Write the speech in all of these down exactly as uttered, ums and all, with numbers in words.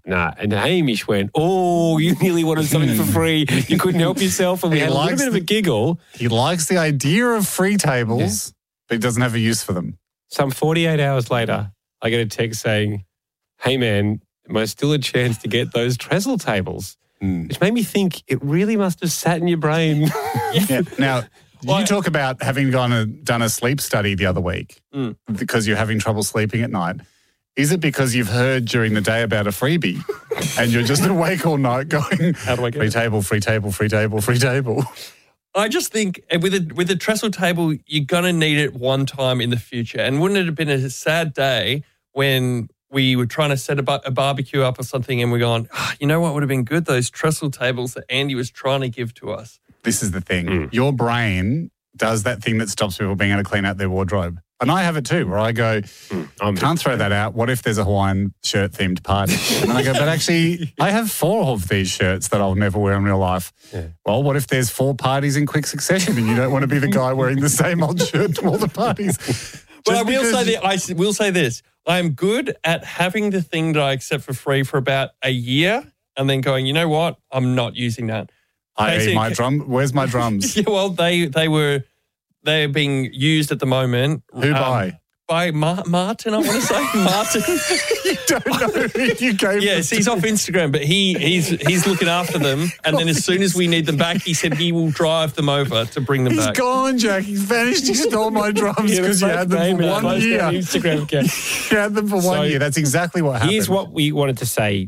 nah. And Hamish went, oh, you nearly wanted something for free. You couldn't help yourself. And we He had a little likes bit of a the- giggle. He likes the idea of free tables, but he doesn't have a use for them. Some forty-eight hours later, I get a text saying, hey, man, am I still a chance to get those trestle tables? Mm. Which made me think it really must have sat in your brain. Yeah. Now, Well, you talk about having gone and done a sleep study the other week Mm. because you're having trouble sleeping at night. Is it because you've heard during the day about a freebie and you're just awake all night going, How do I get free it? table, free table, free table, free table? I just think uh, with a with a trestle table, you're gonna need it one time in the future. And wouldn't it have been a sad day when we were trying to set a, bar- a barbecue up or something, and we're going, oh, you know what would have been good? Those trestle tables that Andy was trying to give to us. This is the thing. Mm. Your brain does that thing that stops people being able to clean out their wardrobe. And I have it too, where I go, I'm can't throw that out. What if there's a Hawaiian shirt themed party? And I go, but actually, I have four of these shirts that I'll never wear in real life. Yeah. Well, what if there's four parties in quick succession and you don't want to be the guy wearing the same old shirt to all the parties? But Just I will because- say that I s- will say this: I am good at having the thing that I accept for free for about a year, and then going, you know what? I'm not using that. I Basic- my drum. Where's my drums? Yeah, well, they they were they're being used at the moment. Who Um, by? By Mar- Martin, I want to say Martin. You don't know who you gave Yes, them he's to. off Instagram, but he he's he's looking after them. And then as soon as we need them back, he said he will drive them over to bring them He's back. gone, Jack. He's vanished. He stole my drums Yeah, because you had them for one year. Instagram account. You had them for So, one year. That's exactly what happened. Here's what we wanted to say.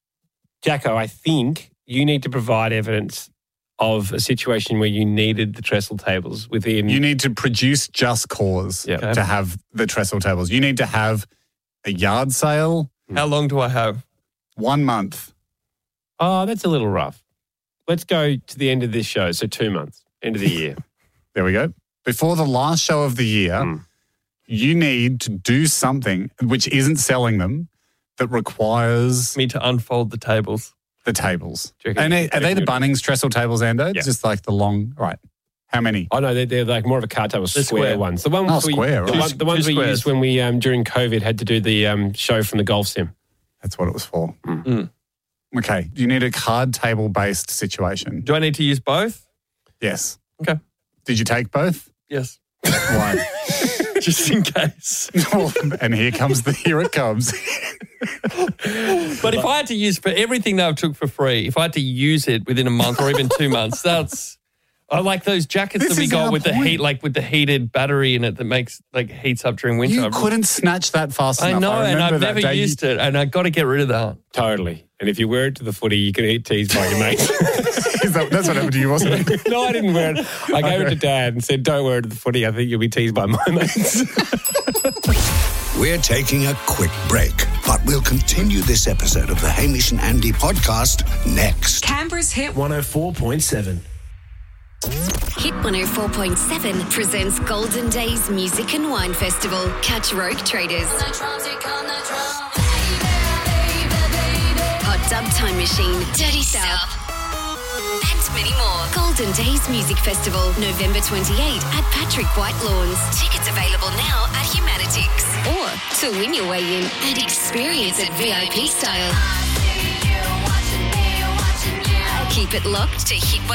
Jacko, I think you need to provide evidence of a situation where you needed the trestle tables within... You need to produce just cause Yeah. Okay. to have the trestle tables. You need to have a yard sale, How long do I have? one month. Oh, that's a little rough. Let's go to the end of this show, so two months, end of the year. There we go. Before the last show of the year, Mm. you need to do something which isn't selling them that requires Me to unfold the tables. the tables. Do you reckon- And are, are they the do you reckon- Bunnings trestle tables, Ando? Yeah. Just like the long, right. How many? Oh, no, they're, they're like more of a card table, They're square, square. ones. The, one Oh, we, square, the, right. one, the ones Two we squares. used when we, um, during COVID, had to do the um, show from the golf sim. That's what it was for. Mm. Okay. You need a card table based situation. Do I need to use both? Yes. Okay. Did you take both? Yes. Why? Just in case. And here comes the, here it comes. But if I had to use for everything that I took for free, if I had to use it within a month or even two months, that's I like those jackets This that we is got our with the point. heat, like with the heated battery in it that makes like heats up during winter. You couldn't snatch that fast I enough. know, and remember I've that never day you- used it, and I got to get rid of that. Totally. And if you wear it to the footy, you can eat teased by your mates. Is that, that's what happened to you, wasn't it? No, I didn't wear it. I gave it to Dad and said, don't wear it to the footy. I think you'll be teased by my mates. We're taking a quick break, but we'll continue this episode of the Hamish and Andy podcast next. Canberra's Hit one oh four point seven. Hit one oh four point seven presents Golden Days Music and Wine Festival. Catch Rogue Traders, Hot Dub Time Machine, Dirty South, and many more. Golden Days Music Festival, November twenty-eighth at Patrick White Lawns. Tickets available now at Humanitics. Or to win your way in and experience it V I P style. Keep it locked to Hit one